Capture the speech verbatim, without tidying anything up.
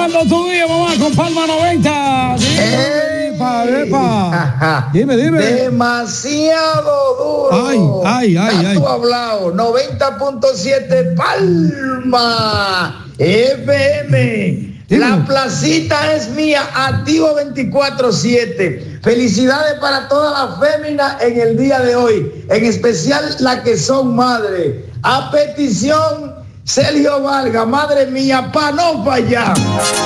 Comenzando tu día, mamá, con Palma noventa. Dime, epa, epa. Dime, dime. Demasiado duro. Ay, ay, ay, ay. Tú hablado. noventa punto siete Palma F M. Dime. La placita es mía, activo veinticuatro siete. Felicidades para todas las féminas en el día de hoy, en especial las que son madres. A petición, Sergio Vargas, madre mía, pa' no fallar.